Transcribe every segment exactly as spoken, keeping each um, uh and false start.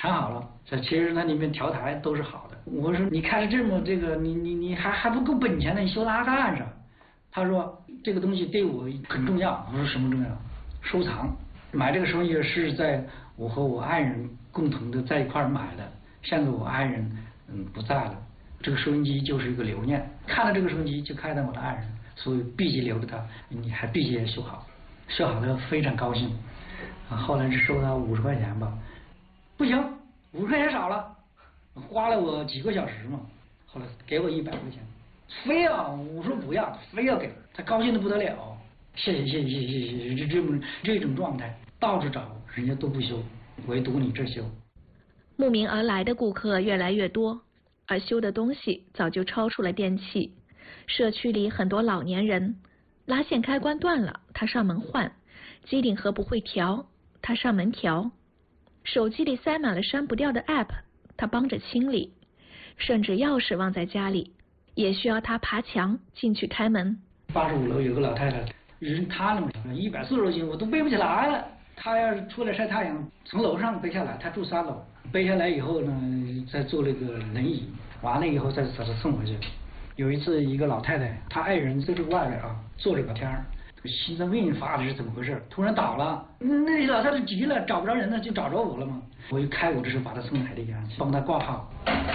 全好了。这其实那里面调台都是好的。我说你开了这么这个，你你你还还不够本钱呢，你修它干啥？他说这个东西对我很重要。我说什么重要？收藏。买这个收音机是在我和我爱人共同的在一块儿买的。现在我爱人嗯不在了，这个收音机就是一个留念。看了这个收音机就看到我的爱人，所以必须留着它，你还必须修好。修好了非常高兴。啊，后来是收到五十块钱吧，不行，五十块钱少了，花了我几个小时嘛。后来给我一百块钱，非要我说不要，非要给他，高兴的不得了。谢谢谢谢谢谢谢谢，这这种这种状态，到处找人家都不修，唯独你这修。 慕名而来的顾客越来越多，而修的东西早就超出了电器。社区里很多老年人，拉线开关断了，他上门换；机顶盒不会调，他上门调；手机里塞满了删不掉的 app， 他帮着清理；甚至钥匙忘在家里，也需要他爬墙进去开门。 八十五楼有个老太太，人瘫了嘛，一百四十多斤，我都背不起来了。她要是出来晒太阳，从楼上背下来，她住三楼，背下来以后呢，再坐那个轮椅，完了以后再把她送回去。有一次，一个老太太，她爱人在这个外边啊，坐着聊天，心脏病发的是怎么回事？突然倒了，那老太太急了，找不着人了，就找着我了嘛。我一开我这时候把她送海丽家去，帮她挂号。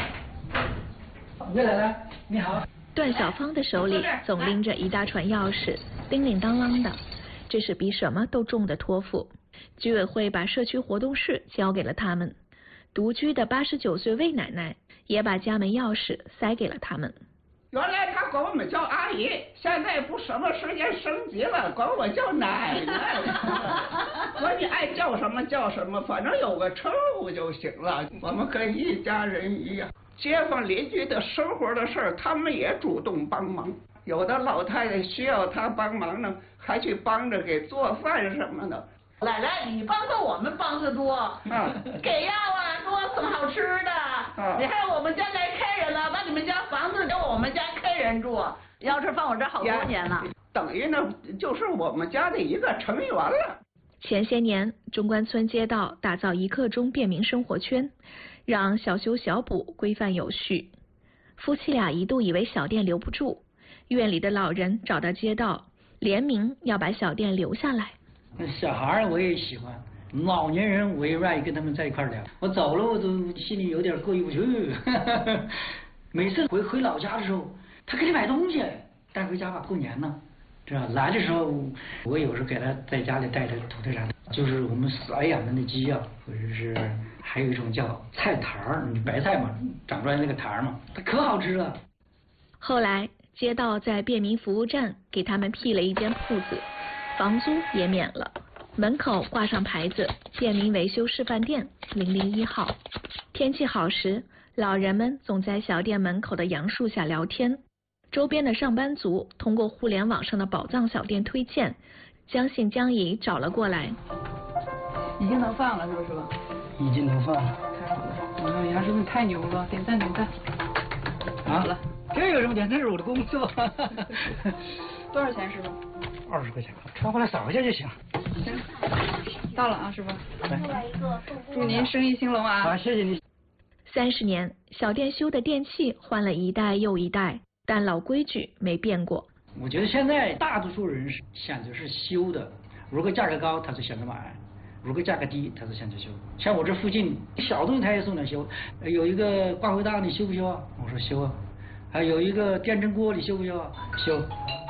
岳奶奶，你好。 段小芳的手里总拎着一大串钥匙，叮铃当啷的，这是比什么都重的托付。居委会把社区活动室交给了他们，独居的八十九岁魏奶奶也把家门钥匙塞给了他们。 原来他管我们叫阿姨，现在不什么时间升级了，管我叫奶奶。说你爱叫什么叫什么，反正有个称呼就行了。我们跟一家人一样，街坊邻居的生活的事儿，他们也主动帮忙。有的老太太需要他帮忙呢，还去帮着给做饭什么的。 奶奶，你帮的我们帮的多，啊、给药啊，多送好吃的。啊、你看我们家来客人了，把你们家房子给我们家客人住，钥匙放我这好多年了， 等于呢就是我们家的一个成员了。 前些年，中关村街道打造一刻钟便民生活圈，让小修小补规范有序。夫妻俩一度以为小店留不住，院里的老人找到街道，联名要把小店留下来。 小孩我也喜欢，老年人我也愿意跟他们在一块聊。我走了我都心里有点过意不去。每次回回老家的时候，他给你买东西带回家吧，过年呢，是吧？来的时候我有时候给他在家里带着土特产，就是我们散养的那鸡啊，或者是还有一种叫菜坛儿，你白菜嘛，长出来那个坛儿嘛，它可好吃了。 后来街道在便民服务站给他们辟了一间铺子，房租也免了，门口挂上牌子便民维修示范店零零一号。天气好时，老人们总在小店门口的杨树下聊天，周边的上班族通过互联网上的宝藏小店推荐，将信将疑找了过来。 已经能放了是不是吧？ 已经能放了。 太好了，我说杨师傅太牛了，点赞点赞。 好了，这有什么钱？这是我的工作。 多少钱师傅？ 二十块钱，穿回来扫一下就行。 行，到了啊，师傅。 来， 祝您生意兴隆啊！ 好，谢谢你。 三十年，小店修的电器换了一代又一代，但老规矩没变过。 我觉得现在大多数人选择是修的，如果价格高，他就选择买；如果价格低，他就选择修。像我这附近小东西他也送点修，有一个挂回大你修不修啊？我说修啊。还有一个电蒸锅你修不修啊？修。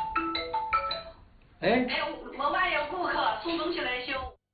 哎， 哎，我外有顾客送东西来修。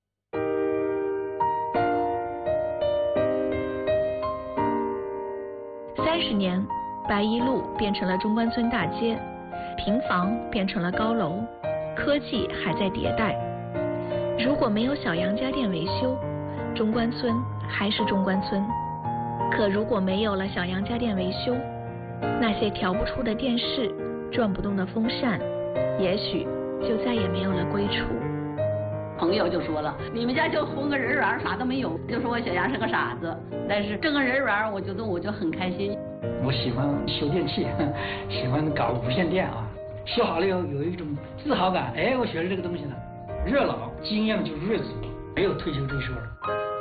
三十年，白一路变成了中关村大街，平房变成了高楼，科技还在迭代。如果没有小杨家电维修，中关村还是中关村。可如果没有了小杨家电维修，那些调不出的电视，转不动的风扇，也许就再也没有了归处。 朋友就说了，你们家就混个人缘，啥都没有，就说我小杨是个傻子。但是这个人缘，我觉得我就很开心。 我喜欢修电器，喜欢搞无线电啊，修好了以后有一种自豪感。哎，我学了这个东西呢，越老经验就越足，没有退休这说。